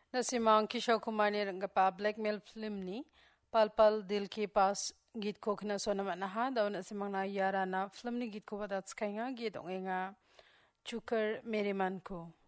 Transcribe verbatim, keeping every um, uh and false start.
Nasimang Kishore Kumar ni rangapa blackmail film ni pal pal dil ke pas git ko khna sonam naha daw nasimang na yara na film ni git ko badat skainga git ongenga chukar mere man ko